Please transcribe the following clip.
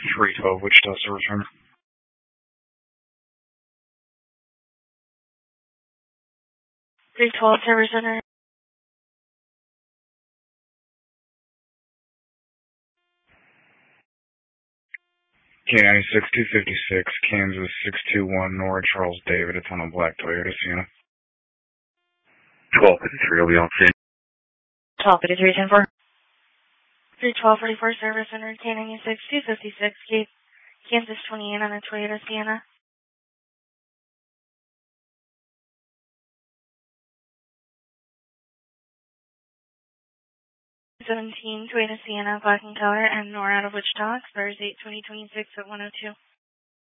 312 Wichita Service Center. Service Center. K96 256, Kansas 621, Nora Charles David. It's on a black Toyota Sienna. 1253 will be on scene. 1253, 10-4. 31244 Service Center, K96 256, Kansas 28 on a Toyota Sienna. 17 Toyota Sienna, black in color, and Nora out of Wichita, expires 8/20/26 at 102.